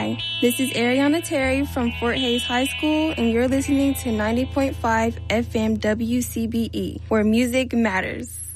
Hi, this is Ariana Terry from Fort Hays High School, and you're listening to 90.5 FM WCBE, where music matters.